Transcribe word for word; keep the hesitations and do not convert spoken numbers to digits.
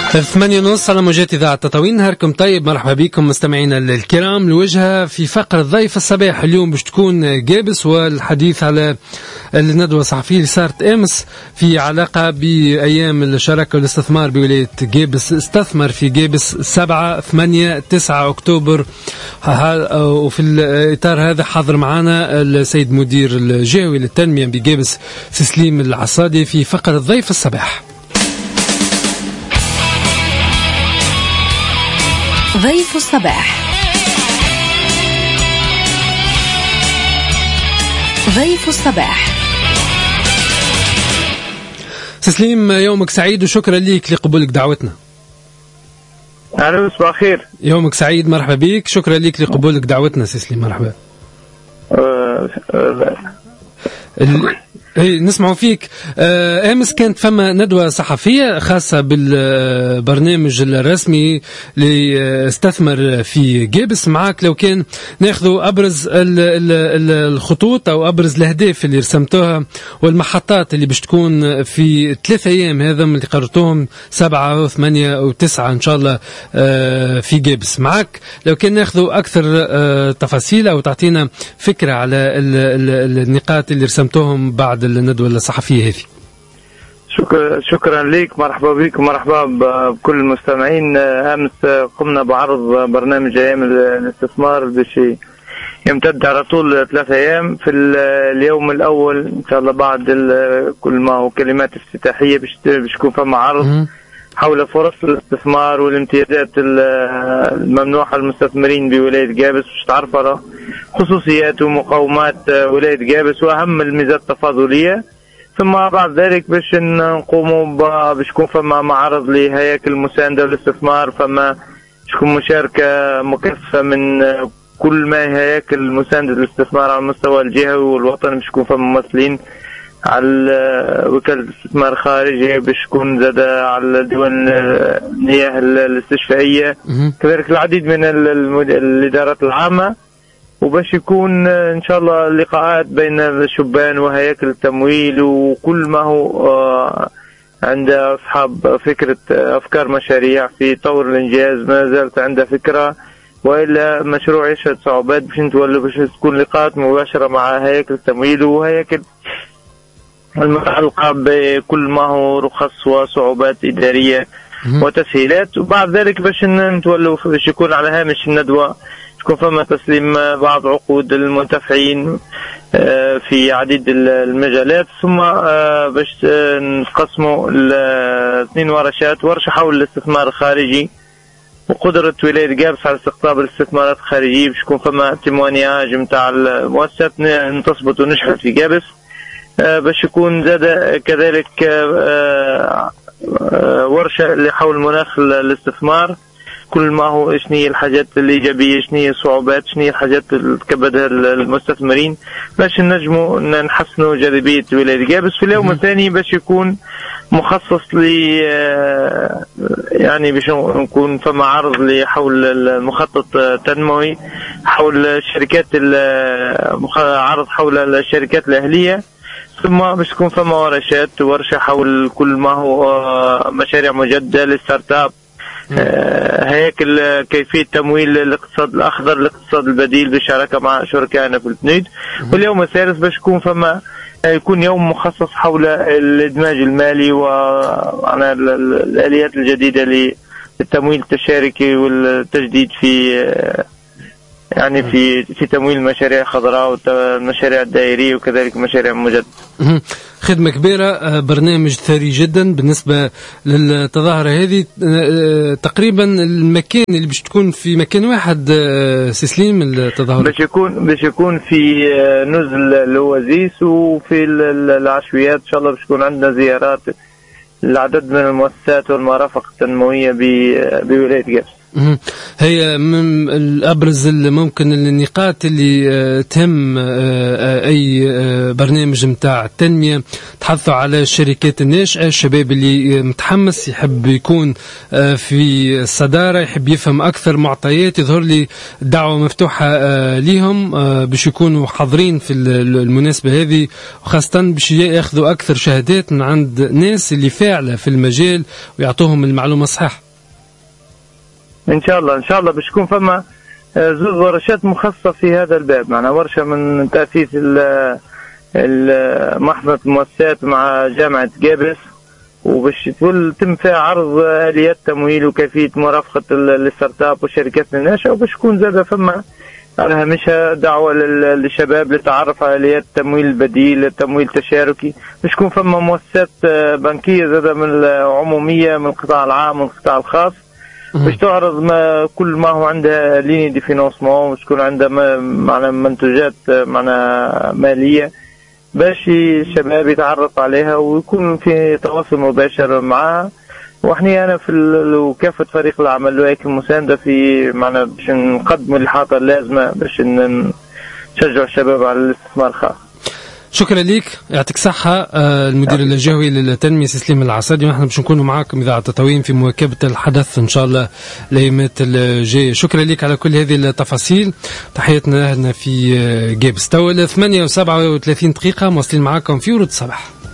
ثمانية ونص على موجات إذاعة تطاوين. نهاركم طيب، مرحبا بكم مستمعينا الكرام. الوجهة في فقرة ضيف الصباح اليوم باش تكون جابس، والحديث على الندوة الصحفية اللي صارت أمس في علاقة بأيام الشراكة والاستثمار بولاية جابس. استثمر في جابس سبعة ثمانية تسعة أكتوبر، وفي الإطار هذا حاضر معنا السيد مدير الجهوي للتنمية بجابس سليم العصادي في فقرة ضيف الصباح. ضيف الصباح. ضيف الصباح. سليم، يومك سعيد وشكرا ليك لقبولك دعوتنا. أهلا، صباح الخير. يومك سعيد، مرحبا بك، شكرا ليك لقبولك دعوتنا سليم. مرحبا. أه أه ال... اي نسمعوا فيك. امس كانت فما ندوه صحفيه خاصه بالبرنامج الرسمي اللي استثمر في جابس. معاك لو كان ناخذوا ابرز الخطوط او ابرز الاهداف اللي رسمتوها والمحطات اللي باش تكون في ثلاث ايام هذا اللي قررتوهم سبعة وثمانية وتسعة ان شاء الله في جابس. معاك لو كان ناخذوا اكثر تفاصيل او تعطينا فكره على النقاط اللي رسمتوهم بعد الندوة الصحفية هذه. شكرا شكرا لك، مرحبا بك ومرحبا بكل المستمعين. امس قمنا بعرض برنامج ايام الاستثمار باش يمتد على طول ثلاثة ايام. في اليوم الاول ان شاء الله بعد كل ما هو كلمات افتتاحيه باش يكون فما عرض حول فرص الاستثمار والامتيازات الممنوحه للمستثمرين بولايه جابس، باش تعرف على خصوصيات ومقومات ولايه جابس واهم الميزات التفاضليه. ثم بعد ذلك باش نقوموا باش يكون فما معرض لهياكل المسانده والاستثمار، فما تكون مشاركه مكثفه من كل ما هياكل المسانده للاستثمار على المستوى الجهوي والوطني، باش يكون فما ممثلين على وكالة الاستثمار الخارجي، باش تكون زاد على ديوان المياه الاستشفائية، كذلك العديد من الإدارات العامة، وباش يكون إن شاء الله لقاءات بين الشبان وهياكل التمويل وكل ما هو عند أصحاب فكرة أفكار مشاريع في طور الإنجاز ما زالت عنده فكرة وإلا مشروع يشهد صعوبات، باش نتولوا باش تكون لقاءات مباشرة مع هياكل التمويل وهياكل المتعلقة بكل ما هو رخص وصعوبات إدارية وتسهيلات. وبعد ذلك باش نتولوا باش يكون على هامش الندوة يكون فما تسليم بعض عقود المنتفعين في عديد المجالات، ثم باش نقسموا الاثنين ورشات: ورشة حول الاستثمار الخارجي وقدرة ولاية جابس على استقطاب الاستثمارات الخارجية، باش يكون فما تيموانياج نتاع المؤسسات انتصبت ونجحت في جابس، باش يكون زاد كذلك ورشة اللي حول مناخ الاستثمار، كل ما هو شنو هي الحاجات الإيجابية، شنو هي الصعوبات، شنو هي الحاجات اللي تكبدها المستثمرين، باش نجموا نحسنوا جاذبية ولاية جابس. في اليوم الثاني باش يكون مخصص ل يعني باش نكون فما عرض لحول المخطط التنموي حول الشركات، عرض حول الشركات الأهلية، ثم باش تكون فما ورشات ورشة حول كل ما هو مشاريع مجددة للستارت اب، هياكل كيفية تمويل الاقتصاد الأخضر، الاقتصاد البديل بالشراكة مع شركائنا في البنود. واليوم الثالث باش يكون فما يكون يوم مخصص حول الإدماج المالي وعلى الآليات الجديدة للتمويل التشاركي والتجديد في يعني في في تمويل المشاريع الخضراء والمشاريع الدائرية وكذلك مشاريع مجددة. خدمة كبيرة، برنامج ثري جدا بالنسبة للتظاهرة هذه. تقريبا المكان اللي باش تكون في مكان واحد سليم التظاهرة باش يكون باش يكون في نزل الوزيس وفي العشويات. ان شاء الله باش تكون عندنا زيارات لعدد من المؤسسات والمرافق التنموية بولاية جابس. هي من الأبرز ممكن النقاط اللي تهم أي برنامج متاع التنمية، تحثوا على الشركات الناشئة، الشباب اللي متحمس يحب يكون في الصدارة، يحب يفهم أكثر معطيات، يظهر لي الدعوة مفتوحة ليهم باش يكونوا حاضرين في المناسبة هذه، وخاصة باش ياخذوا أكثر شهادات من عند ناس اللي فاعلة في المجال ويعطوهم المعلومة الصحيحة. ان شاء الله ان شاء الله باش يكون فما زوج ورشات مخصصه في هذا الباب، معنا ورشه من تاسيس محفظه المؤسسات مع جامعه جابس، وباش يتم فيها عرض اليات تمويل وكيفيه مرافقه الستارت اب والشركات الناشئه، وباش يكون زاد فما على هامشها دعوه للشباب للتعرف على اليات التمويل البديل، التمويل التشاركي، باش يكون فما مؤسسات بنكيه زاد من العموميه، من القطاع العام ومن القطاع الخاص، باش تعرض ما كل ما هو عندها ليني دي فينانسمون، باش تكون عندها معنا منتجات معنا ماليه، باش الشباب يتعرف عليها ويكون في تواصل مباشر معها. وإحنا أنا في وكافة فريق العمل وهيك المساندة في معنا باش نقدم الإحاطة اللازمة باش نشجع الشباب على الاستثمار الخاص. شكرا لك، يعطيك صحة. المدير اللجوي للتنمية سليم العصادي، ونحن باش نكونوا معاكم إذاعة تطوين في مواكبة الحدث إن شاء الله الأيامات الجاية. شكرا لك على كل هذه التفاصيل. تحياتنا هنا في جابس. توا ثمانية وسبعة وثلاثين دقيقة مواصلين معاكم في ورد الصباح.